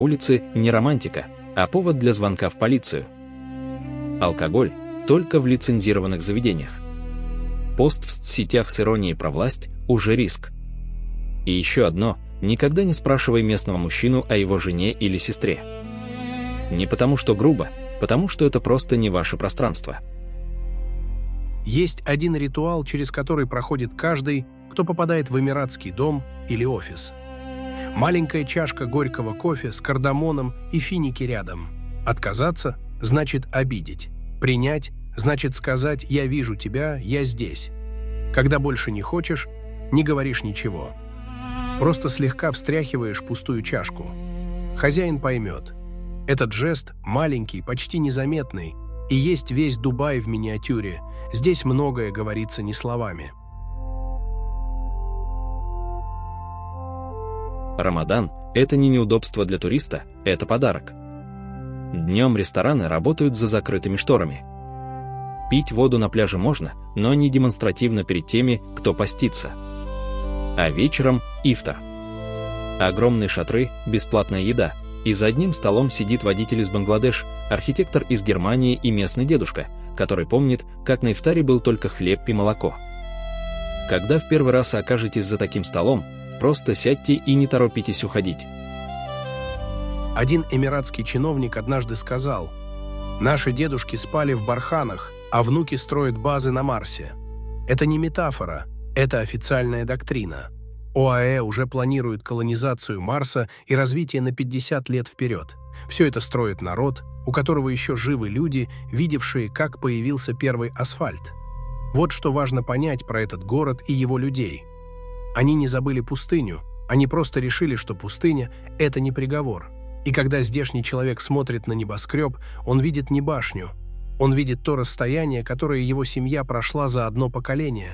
улицы не романтика, а повод для звонка в полицию. Алкоголь только в лицензированных заведениях. Пост в соцсетях с иронией про власть уже риск. И еще одно: никогда не спрашивай местного мужчину о его жене или сестре. Не потому что грубо, потому что это просто не ваше пространство. Есть один ритуал, через который проходит каждый, кто попадает в эмиратский дом или офис. Маленькая чашка горького кофе с кардамоном и финики рядом. Отказаться – значит обидеть. Принять – значит сказать «я вижу тебя, я здесь». Когда больше не хочешь, не говоришь ничего. Просто слегка встряхиваешь пустую чашку. Хозяин поймет. Этот жест маленький, почти незаметный, и есть весь Дубай в миниатюре. Здесь многое говорится не словами. Рамадан – это не неудобство для туриста, это подарок. Днем рестораны работают за закрытыми шторами. Пить воду на пляже можно, но не демонстративно перед теми, кто постится. А вечером – ифтар. Огромные шатры, бесплатная еда. И за одним столом сидит водитель из Бангладеш, архитектор из Германии и местный дедушка, который помнит, как на ифтаре был только хлеб и молоко. Когда в первый раз окажетесь за таким столом, просто сядьте и не торопитесь уходить. Один эмиратский чиновник однажды сказал: «Наши дедушки спали в барханах, а внуки строят базы на Марсе». Это не метафора, это официальная доктрина. ОАЭ уже планирует колонизацию Марса и развитие на 50 лет вперед. Все это строит народ, у которого еще живы люди, видевшие, как появился первый асфальт. Вот что важно понять про этот город и его людей. Они не забыли пустыню, они просто решили, что пустыня – это не приговор. И когда здешний человек смотрит на небоскреб, он видит не башню, он видит то расстояние, которое его семья прошла за одно поколение.